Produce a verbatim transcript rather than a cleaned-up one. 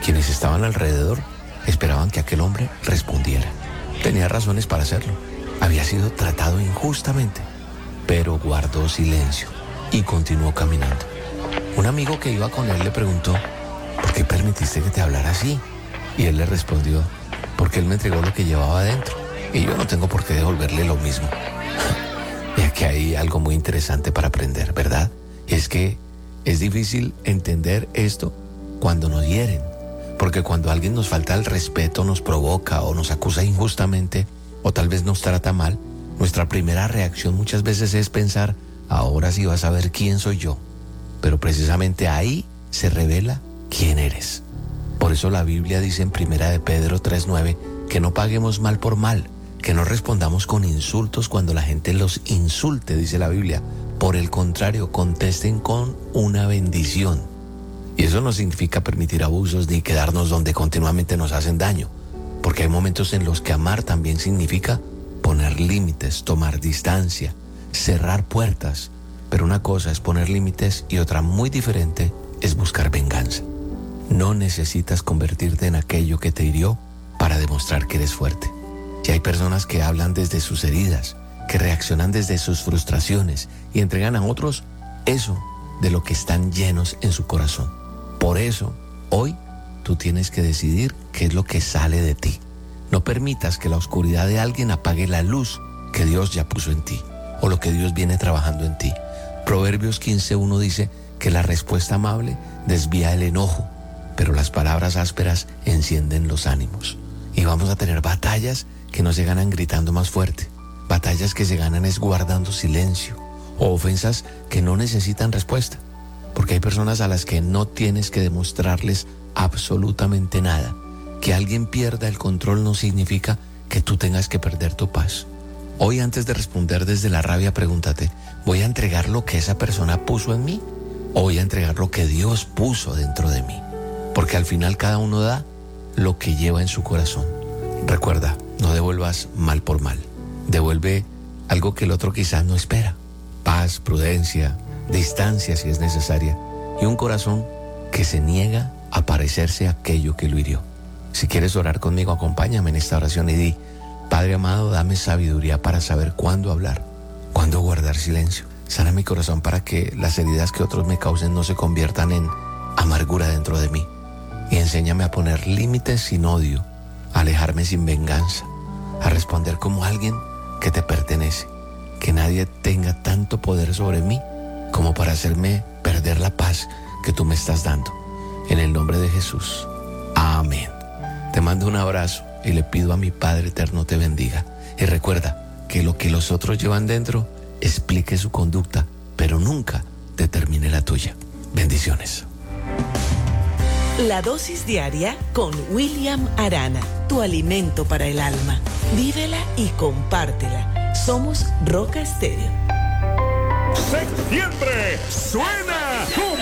Quienes estaban alrededor esperaban que aquel hombre respondiera. Tenía razones para hacerlo. Había sido tratado injustamente, pero guardó silencio y continuó caminando. Un amigo que iba con él le preguntó: ¿por qué permitiste que te hablara así? Y él le respondió: porque él me entregó lo que llevaba adentro y yo no tengo por qué devolverle lo mismo. Y aquí hay algo muy interesante para aprender, ¿verdad? Es que es difícil entender esto cuando nos hieren, porque cuando alguien nos falta el respeto, nos provoca o nos acusa injustamente o tal vez nos trata mal, nuestra primera reacción muchas veces es pensar: ahora sí vas a ver quién soy yo. Pero precisamente ahí se revela quién eres. Por eso la Biblia dice en Primera de Pedro tres nueve que no paguemos mal por mal, que no respondamos con insultos cuando la gente los insulte, dice la Biblia. Por el contrario, contesten con una bendición. Y eso no significa permitir abusos ni quedarnos donde continuamente nos hacen daño, porque hay momentos en los que amar también significa poner límites, tomar distancia, cerrar puertas. Pero una cosa es poner límites y otra muy diferente es buscar venganza. No necesitas convertirte en aquello que te hirió para demostrar que eres fuerte. Y hay personas que hablan desde sus heridas, que reaccionan desde sus frustraciones y entregan a otros eso de lo que están llenos en su corazón. Por eso, hoy tú tienes que decidir qué es lo que sale de ti. No permitas que la oscuridad de alguien apague la luz que Dios ya puso en ti o lo que Dios viene trabajando en ti. Proverbios quince uno dice que la respuesta amable desvía el enojo, pero las palabras ásperas encienden los ánimos. Y vamos a tener batallas que no se ganan gritando más fuerte, batallas que se ganan es guardando silencio, o ofensas que no necesitan respuesta, porque hay personas a las que no tienes que demostrarles absolutamente nada. Que alguien pierda el control no significa que tú tengas que perder tu paz. Hoy, antes de responder desde la rabia, pregúntate: ¿voy a entregar lo que esa persona puso en mí? ¿O voy a entregar lo que Dios puso dentro de mí? Porque al final cada uno da lo que lleva en su corazón. Recuerda, no devuelvas mal por mal. Devuelve algo que el otro quizás no espera. Paz, prudencia, distancia si es necesaria. Y un corazón que se niega a parecerse a aquello que lo hirió. Si quieres orar conmigo, acompáñame en esta oración y di: Padre amado, dame sabiduría para saber cuándo hablar, cuándo guardar silencio. Sana mi corazón para que las heridas que otros me causen no se conviertan en amargura dentro de mí. Y enséñame a poner límites sin odio, a alejarme sin venganza, a responder como alguien que te pertenece. Que nadie tenga tanto poder sobre mí como para hacerme perder la paz que tú me estás dando. En el nombre de Jesús. Amén. Te mando un abrazo y le pido a mi Padre eterno te bendiga. Y recuerda que lo que los otros llevan dentro explique su conducta, pero nunca determine la tuya. Bendiciones. La dosis diaria con William Arana, tu alimento para el alma. Vívela y compártela. Somos Roca Estéreo. Septiembre suena